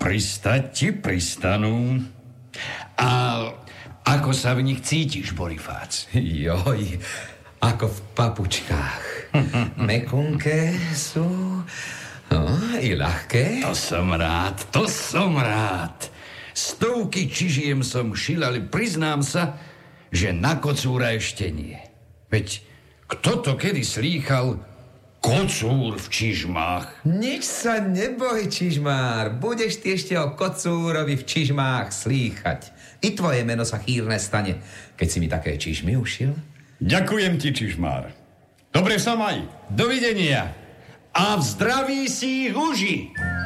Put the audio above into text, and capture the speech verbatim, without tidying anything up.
Pristať ti pristanú. A ako sa v nich cítiš, Bonifác? Joj, ako v papučkách. Mekunké sú, no, i ľahké. To som rád, to som rád. Stovky čižiem som šil, ale priznám sa, že na kocúra ešte nie. Veď kto to kedy slýchal kocúr v čižmách? Nič sa neboj, čižmár. Budeš ty ešte o kocúrovi v čižmách slýchať. I tvoje meno sa chýrne stane, keď si mi také čižmy ušil. Ďakujem ti, čižmár. Dobre sa maj. Dovidenia. A v zdraví si ich uži.